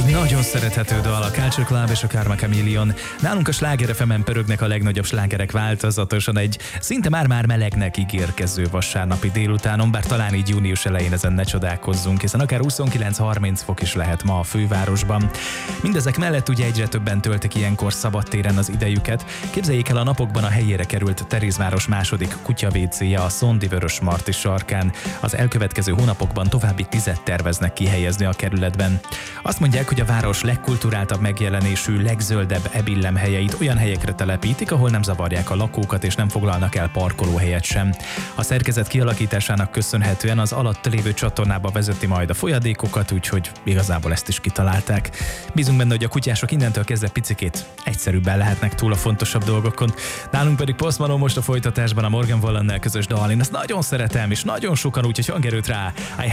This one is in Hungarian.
Egy nagyon szerethető dal, a Culture Club és a Karma Chameleon. Nálunk a Sláger FM-en pörögnek a legnagyobb slágerek változatosan egy szinte már melegnek ígérkező vasárnapi délutánon, bár talán így június elején ezen ne csodálkozzunk, hiszen akár 29-30 fok is lehet ma a fővárosban. Mindezek mellett ugye egyre többen töltik ilyenkor szabadtéren az idejüket. Képzeljék el, a napokban a helyére került Terézváros második kutyavécéje a Szondi Vörösmarty sarkán. Az elkövetkező hónapokban további 10 terveznek kihelyezni a kerületben. Azt mondják, hogy a város legkulturáltabb megjelenésű, legzöldebb ebillemhelyeit olyan helyekre telepítik, ahol nem zavarják a lakókat és nem foglalnak el parkolóhelyet sem. A szerkezet kialakításának köszönhetően az alatt lévő csatornába vezeti majd a folyadékokat, úgyhogy igazából ezt is kitalálták. Bízunk benne, hogy a kutyások innentől kezdve picikét egyszerűbben lehetnek túl a fontosabb dolgokon. Nálunk pedig Post Malone most a folytatásban a Morgan Wallen-nel közös dal. Én ezt nagyon szeretem, és nagyon sokan, úgyhogy hangerőt rá. I